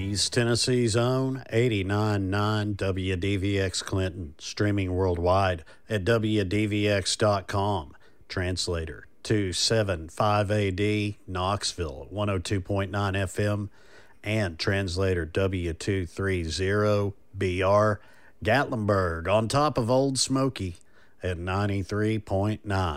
East Tennessee's own 89.9 WDVX Clinton, streaming worldwide at WDVX.com. Translator 275AD, Knoxville, 102.9 FM, and translator W230BR, Gatlinburg, on top of Old Smoky at 93.9.